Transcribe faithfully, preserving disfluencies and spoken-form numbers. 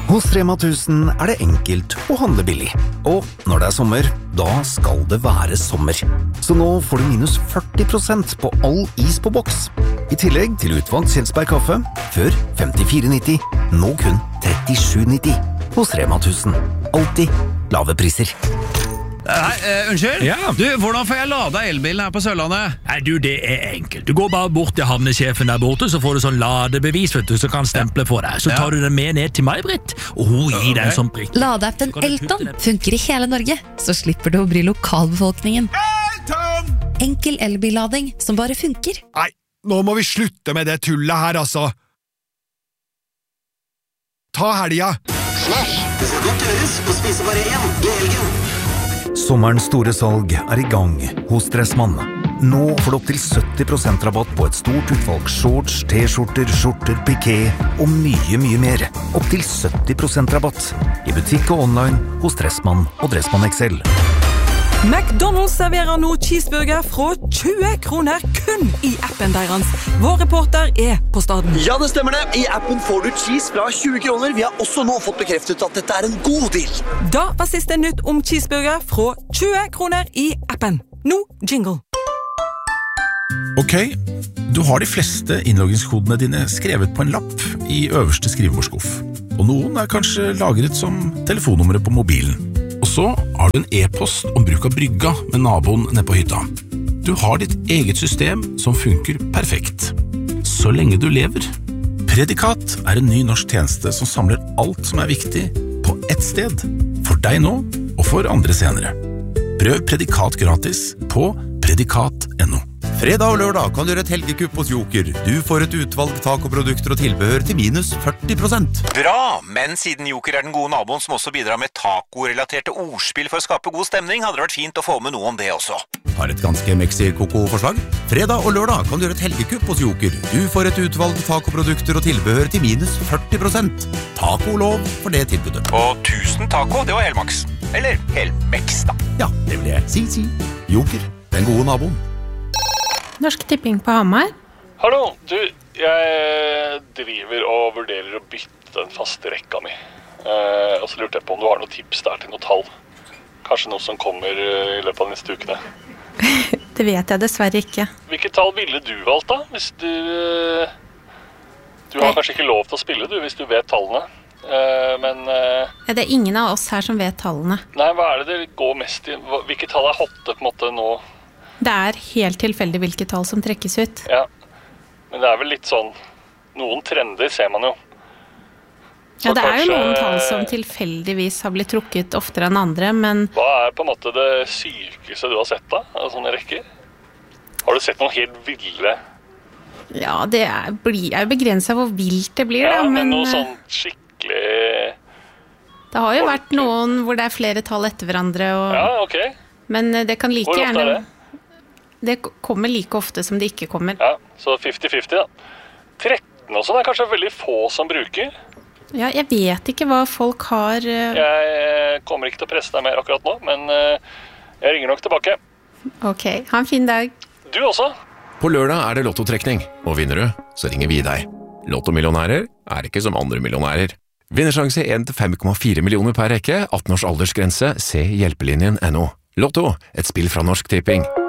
Hos Rema tusen er det enkelt å handle billig. Og når det er sommer, da skal det være sommer. Så nå får du minus førti prosent på all is på boks. I tillegg til utvalgt Kjelsberg kaffe, før femtifire nitti, nå kun trettisju nitti. Hos Rema tusen. Alltid lave priser. Hei, uh, unnskyld? Ja. Du, hvordan får jeg lada elbilen her på Sørlandet? Nei, du, det er enkelt. Du går bare bort til havnesjefen der borte, så får du sånn ladebevis, vet du, så kan stemple på deg. Så tar du den med ned til May-Britt, og hun gir deg en sånn prikk. Ladeappen Elton funker i hele Norge, så slipper du å bry lokalbefolkningen. Elton! Enkel elbillading som bare funker. Nei, nå må vi slutte med det tullet her, altså. Ta helga. Smash! Det skal godt gjøres å spise bare én i helgen. Sommerens store salg er i gang hos Dressmann. Nå får du opp til sytti prosent rabatt på et stort utvalg shorts, t-skjorter, skjorter, piké og mye, mye mer. Opp til sytti prosent rabatt i butikk og online hos Dressmann og Dressmann X L. McDonald's serverer nå cheeseburger fra tjue kroner kun i appen deres. Vår reporter er på staden. Ja, det stemmer det. I appen får du cheese fra tjue kroner. Vi har også nå fått bekreftet at dette er en god deal. Da var siste nytt om cheeseburger fra tjue kroner i appen. Nå jingle. Ok, du har de fleste innloggingskodene dine skrevet på en lapp i øverste skrivebordskuff. Og noen er kanskje lagret som telefonnummeret på mobilen. Og så har du en e-post om bruk av brygga med naboen nede på hytta. Du har ditt eget system som funker perfekt. Så lenge du lever. Predikat er en ny norsk tjeneste som samler alt som er viktig på ett sted. For deg nå, og for andre senere. Prøv Predikat gratis på predikat punktum no. Fredag og lørdag kan du gjøre et helgekupp hos Joker. Du får et utvalg takoprodukter og tilbehør til minus førti prosent. Bra, men siden Joker er den gode naboen som også bidrar med taco-relaterte ordspill for å skape god stemning, hadde det vært fint å få med noe om det også. Har et ganske Mexi-Coco-forslag? Fredag og lørdag kan du gjøre et helgekupp hos Joker. Du får et utvalg takoprodukter og tilbehør til minus førti prosent. Taco-lov for det tilbudet. Og tusen taco, det var helmaks. Eller helmex da. Ja, det vil jeg si, si. Joker, den gode naboen. Norsk Tipping på Hamar. Hallo, du, jeg driver og vurderer å bytte den faste rekka mi. Eh, og så lurte jeg på om du har noen tips der til noe tall. Kanskje noe som kommer i løpet av neste ukene. Det vet jeg dessverre ikke. Hvilket tall ville du valgt da? Hvis du... Du har kanskje ikke lov til å spille, du, hvis du vet tallene. Eh, men... Eh, ja, det er ingen av oss her som vet tallene. Nei, hva er det det går mest i? Hvilket tall er hotte på en måte nå? Det er helt tilfeldig hvilke tall som trekkes ut. Ja, men det er vel litt sånn, noen trender ser man jo. Så ja, det kanskje... er jo noen tall som tilfeldigvis har blitt trukket oftere enn andre, men... Hva er på en måte det sykeste du har sett da, av sånne rekker? Har du sett noen helt ville? Ja, det er, blir, er begrenset hvor vilt det blir, ja, da, men... men noe sånn skikkelig... Det har jo vært noen hvor det er flere tall etter hverandre, og... Ja, ok. Men det kan like hvor ofte gjerne... er det? Det kommer like ofte som det ikke kommer. Ja, så femti femti da. tretten og sånn er kanskje veldig få som bruker. Ja, jeg vet ikke hva folk har... Uh... Jeg kommer ikke til å presse deg mer akkurat nå, men uh, jeg ringer nok tilbake. Ok, ha en fin dag. Du også. På lørdag er det lottotrekning, og vinner du, så ringer vi deg. Lottomillionærer er ikke som andre millionærer. Vinnersjanse én til fem komma fire millioner per rekke, atten års aldersgrense, se hjelpelinjen punktum no. Lotto, et spill fra Norsk Tipping.